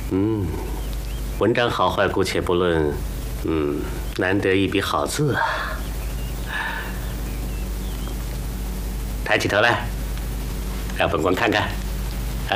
文章好坏姑且不论，难得一笔好字啊！抬起头来，让本官看看。